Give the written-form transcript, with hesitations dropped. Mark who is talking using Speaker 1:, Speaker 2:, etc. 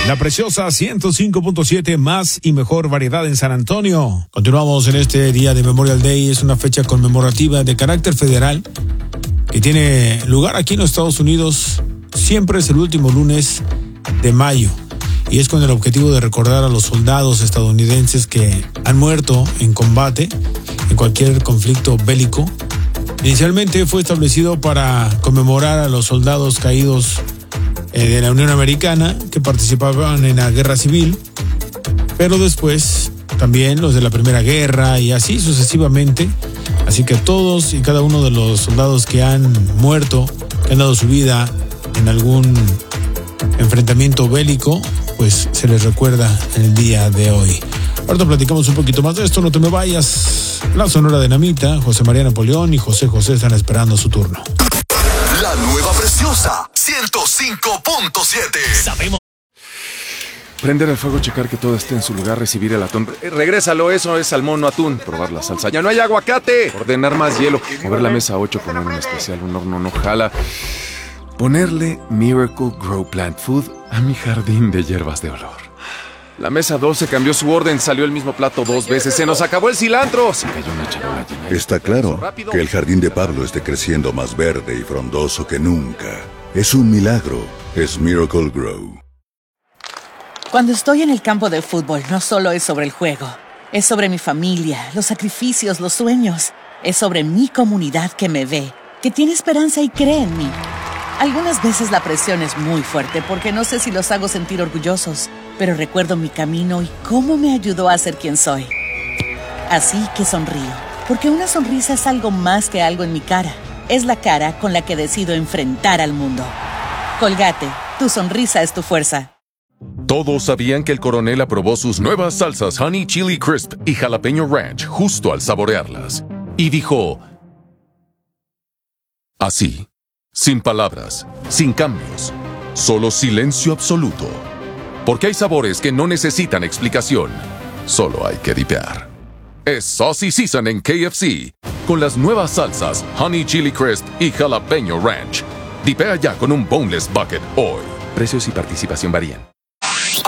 Speaker 1: La Preciosa 105.7, más y mejor variedad en San Antonio. Continuamos en este día de Memorial Day. Es una fecha conmemorativa de carácter federal que tiene lugar aquí en los Estados Unidos. Siempre es el último lunes de mayo. Y es con el objetivo de recordar a los soldados estadounidenses que han muerto en combate, en cualquier conflicto bélico. Inicialmente fue establecido para conmemorar a los soldados caídos de la Unión Americana que participaban en la Guerra Civil, pero después también los de la Primera Guerra y así sucesivamente. Así que todos y cada uno de los soldados que han muerto, que han dado su vida en algún enfrentamiento bélico, pues se les recuerda en el día de hoy. Ahorita platicamos un poquito más de esto, no te me vayas. La Sonora Dinamita, José María Napoleón y José José están esperando su turno.
Speaker 2: La nueva Preciosa 105.7.
Speaker 3: Sabemos.
Speaker 4: Prender el fuego, checar que todo esté en su lugar, recibir el atún. Regrésalo, eso es salmón, no atún. Probar la salsa. ¡Ya no hay aguacate! Ordenar más hielo. Mover la mesa 8, poner un especial, un horno no jala. Ponerle Miracle Grow Plant Food a mi jardín de hierbas de olor. La mesa 12 cambió su orden, salió el mismo plato 2 veces. ¡Se nos acabó el cilantro! Se cayó una charola llena.
Speaker 5: Está claro que el jardín de Pablo esté creciendo más verde y frondoso que nunca. Es un milagro. Es Miracle Grow.
Speaker 6: Cuando estoy en el campo de fútbol, no solo es sobre el juego. Es sobre mi familia, los sacrificios, los sueños. Es sobre mi comunidad que me ve, que tiene esperanza y cree en mí. Algunas veces la presión es muy fuerte porque no sé si los hago sentir orgullosos, pero recuerdo mi camino y cómo me ayudó a ser quien soy. Así que sonrío, porque una sonrisa es algo más que algo en mi cara. Es la cara con la que decido enfrentar al mundo. Colgate, tu sonrisa es tu fuerza.
Speaker 7: Todos sabían que el coronel aprobó sus nuevas salsas Honey Chili Crisp y Jalapeño Ranch justo al saborearlas. Y dijo... así, sin palabras, sin cambios, solo silencio absoluto. Porque hay sabores que no necesitan explicación, solo hay que dipear. Es Saucy Season en KFC, con las nuevas salsas Honey Chili Crisp y Jalapeño Ranch. Dipea ya con un Boneless Bucket hoy.
Speaker 4: Precios y participación varían.